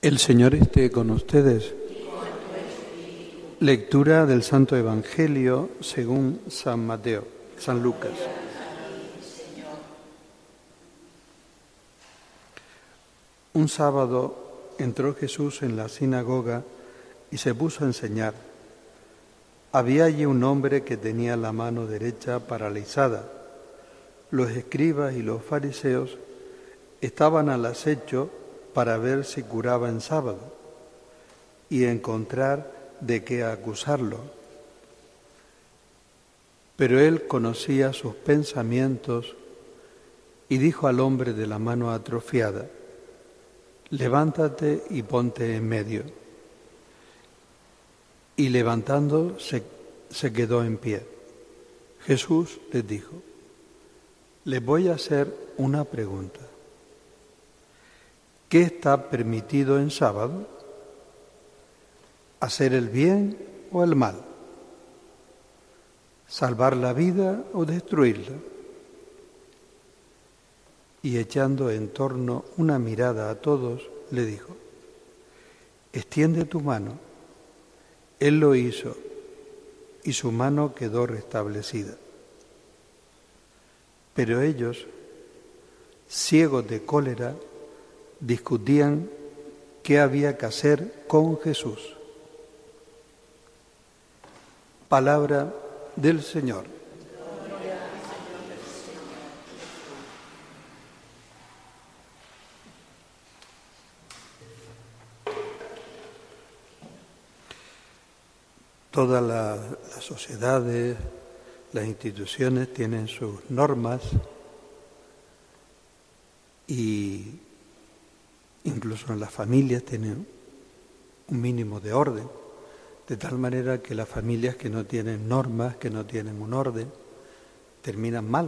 El Señor esté con ustedes. Lectura del Santo Evangelio según San Mateo, San Lucas. Un sábado entró Jesús en la sinagoga y se puso a enseñar. Había allí un hombre que tenía la mano derecha paralizada. Los escribas y los fariseos estaban al acecho para ver si curaba en sábado y encontrar de qué acusarlo. Pero él conocía sus pensamientos y dijo al hombre de la mano atrofiada: levántate y ponte en medio. Y levantando se quedó en pie. Jesús les dijo: les voy a hacer una pregunta. ¿Qué está permitido en sábado? ¿Hacer el bien o el mal? ¿Salvar la vida o destruirla? Y echando en torno una mirada a todos, le dijo: extiende tu mano. Él lo hizo y su mano quedó restablecida. Pero ellos, ciegos de cólera, discutían qué había que hacer con Jesús. Palabra del Señor. Todas las sociedades, las instituciones tienen sus normas y incluso en las familias tienen un mínimo de orden, de tal manera que las familias que no tienen normas, que no tienen un orden, terminan mal.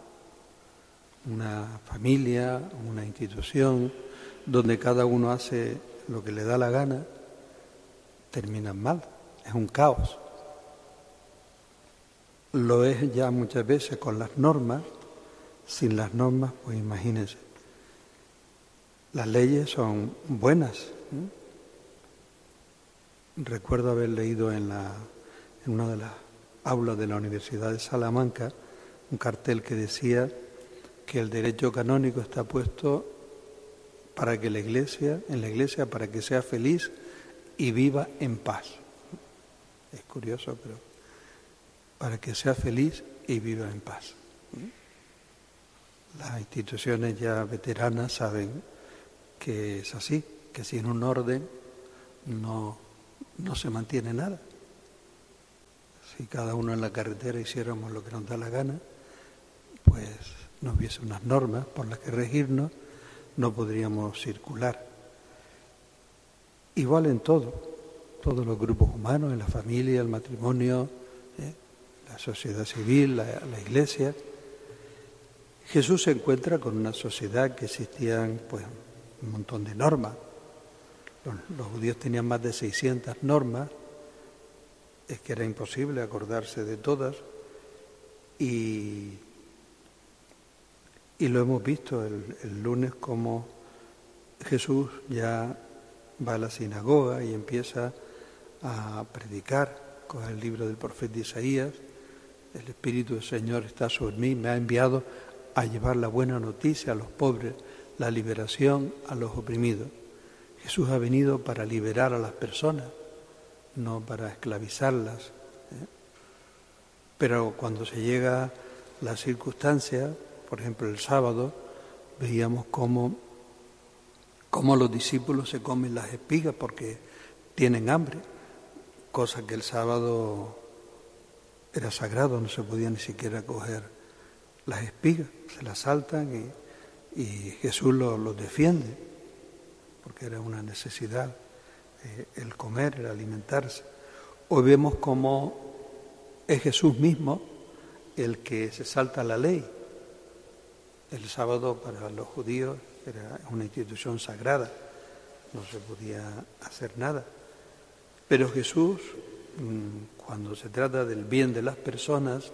Una familia, una institución, donde cada uno hace lo que le da la gana, terminan mal. Es un caos. Lo es ya muchas veces con las normas. Sin las normas, pues imagínense. Las leyes son buenas. Recuerdo haber leído en una de las aulas de la Universidad de Salamanca un cartel que decía que el derecho canónico está puesto para que en la Iglesia, para que sea feliz y viva en paz. Es curioso, pero para que sea feliz y viva en paz. Las instituciones ya veteranas saben que es así, que sin un orden no se mantiene nada. Si cada uno en la carretera hiciéramos lo que nos da la gana, pues no hubiese unas normas por las que regirnos, no podríamos circular. Igual en todos los grupos humanos, en la familia, el matrimonio, la sociedad civil, la Iglesia. Jesús se encuentra con una sociedad que existían pues un montón de normas. Los judíos tenían más de 600 normas, es que era imposible acordarse de todas, y lo hemos visto el lunes como Jesús ya va a la sinagoga y empieza a predicar con el libro del profeta Isaías. El Espíritu del Señor está sobre mí, me ha enviado a llevar la buena noticia a los pobres, la liberación a los oprimidos. Jesús ha venido para liberar a las personas, no para esclavizarlas. Pero cuando se llega a las circunstancias, por ejemplo el sábado, veíamos cómo los discípulos se comen las espigas porque tienen hambre, cosa que el sábado era sagrado, no se podía ni siquiera coger las espigas, se las saltan y Jesús los defiende, porque era una necesidad el comer, el alimentarse. Hoy vemos cómo es Jesús mismo el que se salta la ley. El sábado para los judíos era una institución sagrada, no se podía hacer nada. Pero Jesús, cuando se trata del bien de las personas,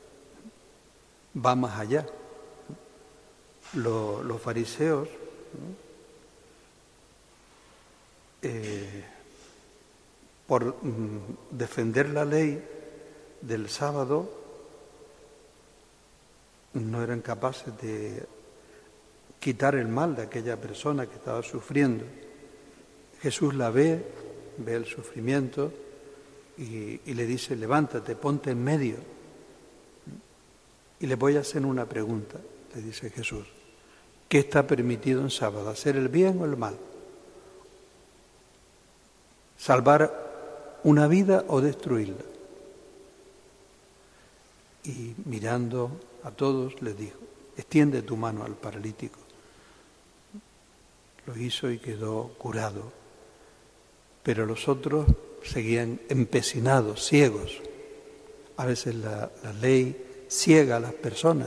va más allá. Los fariseos por defender la ley del sábado, no eran capaces de quitar el mal de aquella persona que estaba sufriendo. Jesús la ve el sufrimiento y le dice: levántate, ponte en medio. Y le voy a hacer una pregunta, le dice Jesús: ¿qué está permitido en sábado? ¿Hacer el bien o el mal? ¿Salvar una vida o destruirla? Y mirando a todos les dijo: extiende tu mano al paralítico. Lo hizo y quedó curado. Pero los otros seguían empecinados, ciegos. A veces la ley ciega a las personas.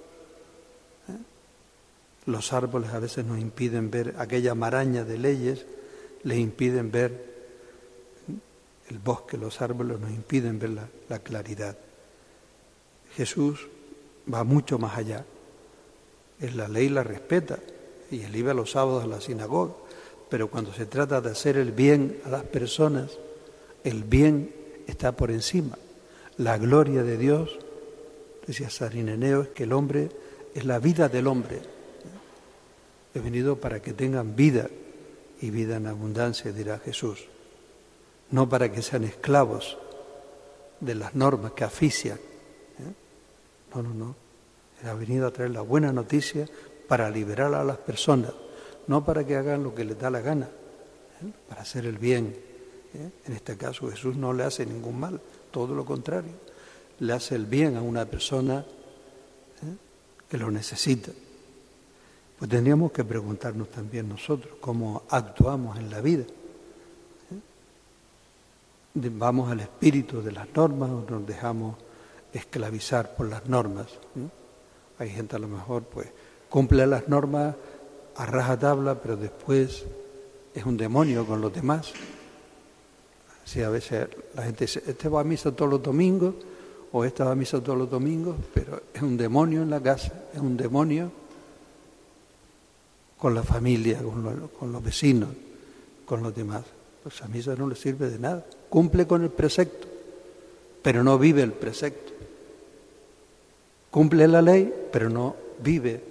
Los árboles a veces nos impiden ver, aquella maraña de leyes les impiden ver el bosque, los árboles nos impiden ver la claridad. Jesús va mucho más allá. En la ley la respeta y él iba los sábados a la sinagoga, pero cuando se trata de hacer el bien a las personas, el bien está por encima. La gloria de Dios, decía San Ireneo, es que el hombre es la vida del hombre. He venido para que tengan vida y vida en abundancia, dirá Jesús. No para que sean esclavos de las normas que asfixian. No. Él ha venido a traer la buena noticia para liberar a las personas, no para que hagan lo que les da la gana, para hacer el bien. En este caso Jesús no le hace ningún mal, todo lo contrario. Le hace el bien a una persona que lo necesita. Pues tendríamos que preguntarnos también nosotros cómo actuamos en la vida. ¿Vamos al espíritu de las normas o nos dejamos esclavizar por las normas? Hay gente a lo mejor pues cumple las normas a rajatabla, pero después es un demonio con los demás. Sí, a veces la gente dice: este va a misa todos los domingos o esta va a misa todos los domingos, pero es un demonio en la casa, es un demonio con la familia, con los vecinos, con los demás. Pues a misa no le sirve de nada. Cumple con el precepto, pero no vive el precepto. Cumple la ley, pero no vive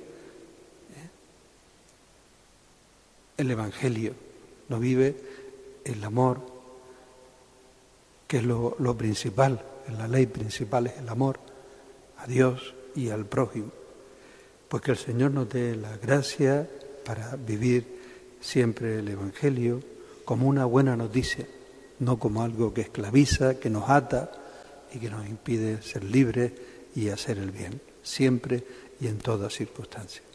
el Evangelio, no vive el amor, que es lo principal. En la ley principal es el amor a Dios y al prójimo. Pues que el Señor nos dé la gracia para vivir siempre el Evangelio como una buena noticia, no como algo que esclaviza, que nos ata y que nos impide ser libres y hacer el bien, siempre y en todas circunstancias.